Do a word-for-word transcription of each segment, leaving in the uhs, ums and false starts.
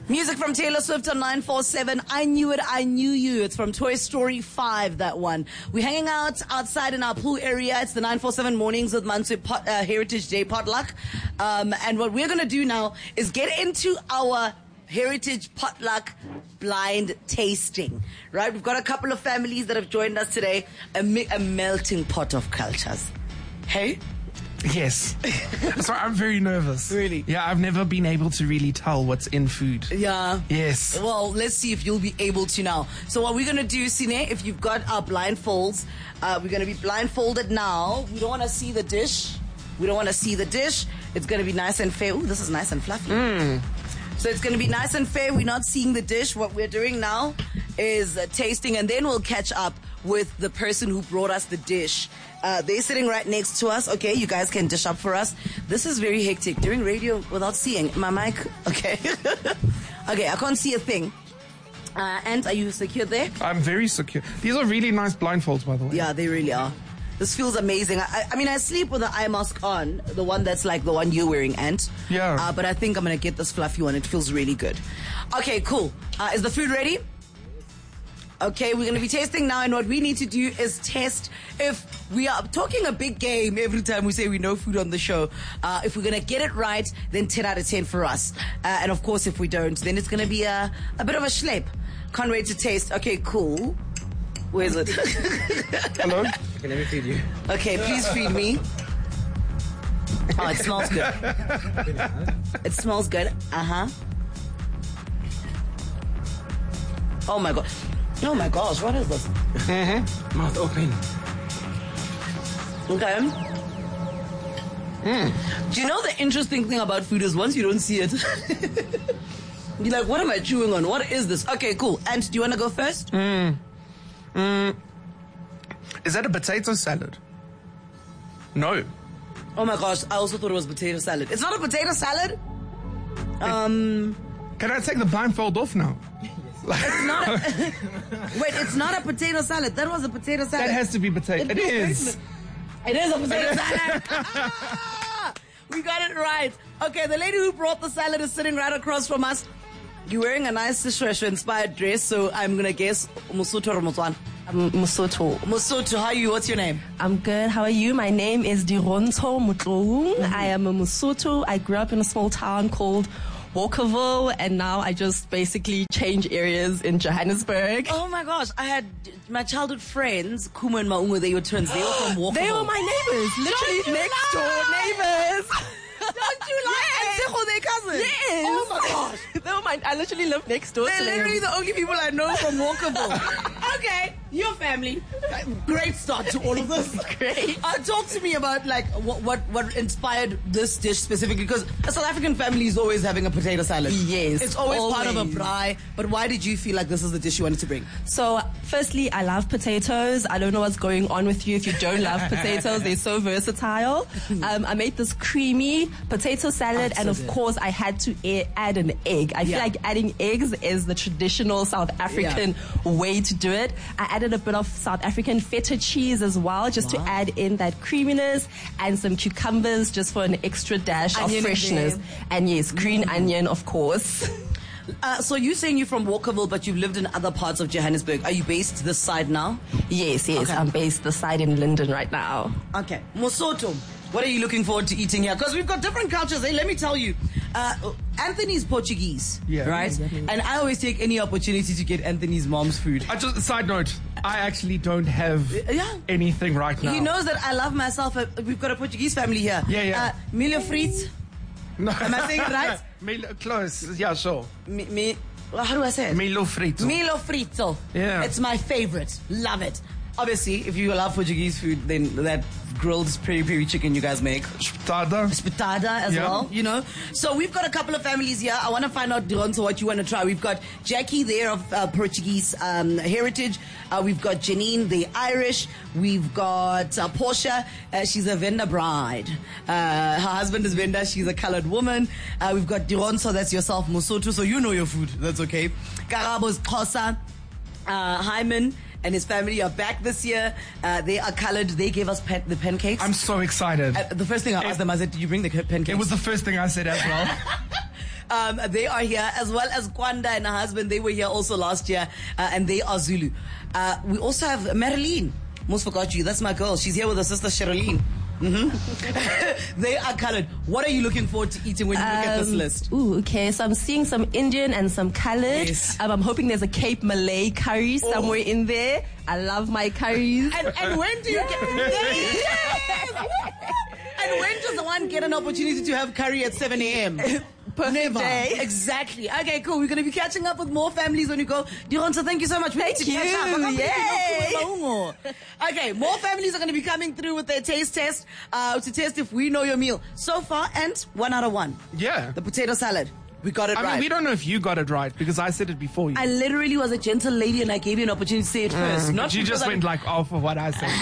Music from Taylor Swift on nine four seven. I Knew It, I Knew You. It's from Toy Story five, that one. We're hanging out outside in our pool area. It's the nine four seven mornings with Manswe Pot, uh, Heritage Day potluck. Um, and what we're going to do now is get into our Heritage potluck blind tasting, right? We've got a couple of families that have joined us today. A, me- a melting pot of cultures. Hey? Yes. So I'm very nervous. Really? Yeah, I've never been able to really tell what's in food. Yeah. Yes. Well, let's see if you'll be able to now. So what we're going to do, Sine, if you've got our blindfolds, uh, we're going to be blindfolded now. We don't want to see the dish. We don't want to see the dish. It's going to be nice and fair. Ooh, this is nice and fluffy. Mm. So it's going to be nice and fair. We're not seeing the dish. What we're doing now is uh, tasting, and then we'll catch up with the person who brought us the dish. Uh, they're sitting right next to us. Okay, you guys can dish up for us. This is very hectic. Doing radio without seeing. My mic, okay. Okay, I can't see a thing. Uh, and are you secure there? I'm very secure. These are really nice blindfolds, by the way. Yeah, they really are. This feels amazing. I, I mean, I sleep with the eye mask on, the one that's like the one you're wearing, Ant. Yeah. Uh, but I think I'm going to get this fluffy one. It feels really good. Okay, cool. Uh, is the food ready? Okay, we're going to be tasting now, and what we need to do is test if we are talking a big game every time we say we know food on the show. Uh, if we're going to get it right, then ten out of ten for us. Uh, and of course, if we don't, then it's going to be a, a bit of a schlep. Can't wait to taste. Okay, cool. Where is it? Hello? Okay, let me feed you. Okay, please feed me. Oh, it smells good. It smells good. Uh-huh. Oh my god. Oh my gosh, what is this? Mm-hmm. Mouth open. Okay. Mm. Do you know the interesting thing about food is once you don't see it, you're like, what am I chewing on? What is this? Okay, cool. And do you want to go first? Mm. Mm. Is that a potato salad? No. Oh my gosh, I also thought it was potato salad. It's not a potato salad? Um... Can I take the blindfold off now? It's not a, wait, it's not a potato salad. That was a potato salad. That has to be potato. It, it is. It is a potato salad. Ah, we got it right. Okay, the lady who brought the salad is sitting right across from us. You're wearing a nice Sishwesha-inspired dress, so I'm going to guess Mosotho or Motswana. I'm Mosotho. Mosotho, how are you? What's your name? I'm good. How are you? My name is Dironto Mutloung. Mm-hmm. I am a Mosotho. I grew up in a small town called Walkerville, and now I just basically change areas in Johannesburg. Oh my gosh, I had my childhood friends, Kuma and Maungu, they were twins. They were from Walkerville. They were my neighbors, literally next door neighbors. Don't you lie? And Sekho, their cousin? Yes. Oh my gosh. They were my, I literally live next door They're to them. literally the only people I know from Walkerville. Okay, your family. Great start to all of this. Great. Uh, talk to me about like what, what what inspired this dish specifically, because a South African family is always having a potato salad. Yes, it's always, always part of a braai. But why did you feel like this is the dish you wanted to bring? So, firstly, I love potatoes. I don't know what's going on with you if you don't love potatoes. They're so versatile. Um, I made this creamy potato salad, oh, and so of good. course, I had to a- add an egg. I feel Yeah. like adding eggs is the traditional South African yeah. way to do it. I added a bit of South African feta cheese as well, just wow. to add in that creaminess, and some cucumbers just for an extra dash Onion of freshness. again. And yes, green Mm. onion, of course. Uh, so you're saying you're from Walkerville, but you've lived in other parts of Johannesburg. Are you based this side now? Yes, yes. Okay. I'm based the side in Linden right now. Okay. Mosotho, what are you looking forward to eating here? Because we've got different cultures. Hey, let me tell you. Uh, Anthony's Portuguese, Yeah. right? Exactly. And I always take any opportunity to get Anthony's mom's food. I just side note. I actually don't have Yeah. anything right now. He knows that I love myself. Uh, We've got a Portuguese family here. Yeah, yeah. Uh, milho frito. No. Am I saying it right? Milo, close. Yeah, sure. Mi, mi, well, how do I say it? Milo frito. Milho frito. Yeah. It's my favorite. Love it. Obviously, if you love Portuguese food, then that grilled peri peri chicken you guys make. Espetada. Spitada as Yeah. well, you know. So we've got a couple of families here. I want to find out, Dironto, what you want to try. We've got Jackie there of uh, Portuguese um, heritage. Uh, we've got Janine, the Irish. We've got uh, Portia. Uh, she's a Venda bride. Uh, her husband is Venda. She's a colored woman. Uh, we've got Dironto, that's yourself, Mosotho. So you know your food. That's okay. Karabo's Xhosa. Uh, Hyman and his family are back this year. Uh, they are colored. They gave us pan- the pancakes. I'm so excited. Uh, the first thing I asked them, I said, did you bring the pancakes? It was the first thing I said as well. Um, they are here, as well as Kwanda and her husband. They were here also last year, uh, and they are Zulu. Uh, we also have Marilyn. Most forgot you. That's my girl. She's here with her sister, Sherilyn. Mm-hmm. They are colored. What are you looking forward to eating when you um, look at this list? Ooh, okay. So I'm seeing some Indian and some colored. Yes. Um, I'm hoping there's a Cape Malay curry oh. somewhere in there. I love my curries. And, and when do you yes. get... Yes. And when does one get an opportunity to have curry at seven a.m.? Perfect Never. Day. Exactly. Okay, cool. We're going to be catching up with more families when you go. Dironto, thank you so much. We thank you. Yay. Okay, more families are going to be coming through with their taste test uh, to test if we know your meal. So far, and one out of one. Yeah. The potato salad. We got it I right. mean, we don't know if you got it right because I said it before you. I literally was a gentle lady and I gave you an opportunity to say it first. Mm, Not you just I went like off of what I said.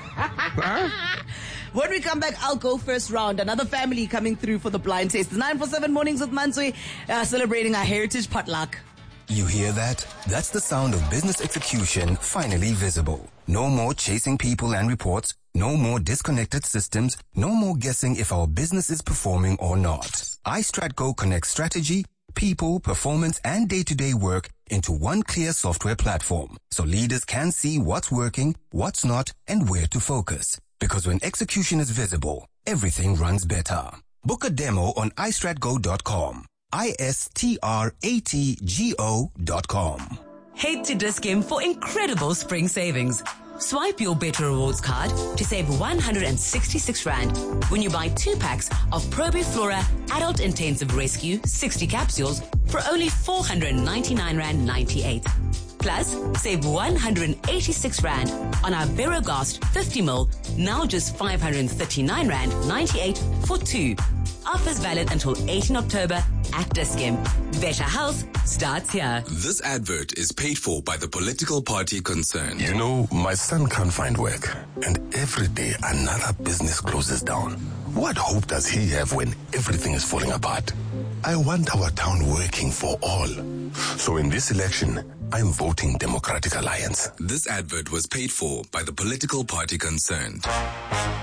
Huh? When we come back, I'll go first round. Another family coming through for the blind taste. nine four seven Mornings with Mansui, uh, celebrating our heritage potluck. You hear that? That's the sound of business execution finally visible. No more chasing people and reports. No more disconnected systems. No more guessing if our business is performing or not. iStratGo connects strategy, people, performance, and day-to-day work into one clear software platform. So leaders can see what's working, what's not, and where to focus. Because when execution is visible, everything runs better. Book a demo on i strat go dot com. I S T R A T G O dot com. Head to Dis-Chem for incredible spring savings. Swipe your Better Rewards card to save one hundred sixty-six rand when you buy two packs of Probiflora Adult Intensive Rescue sixty capsules for only four hundred ninety-nine rand ninety-eight. Plus, save one hundred eighty-six rand on our Verogast fifty milliliters, now just five hundred thirty-nine rand ninety-eight for two. Offers valid until eighteenth October at Dis-Chem. Better health starts here. This advert is paid for by the political party concerned. You know, my son can't find work, and every day another business closes down. What hope does he have when everything is falling apart? I want our town working for all. So in this election, I'm voting Democratic Alliance. This advert was paid for by the political party concerned.